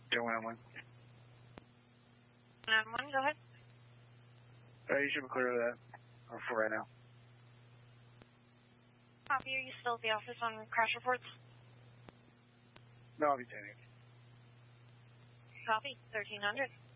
Yeah, 191. 191, go ahead. You should be clear of that for right now. Copy, are you still at the office on crash reports? No, I'll be taking it. Copy, 1300.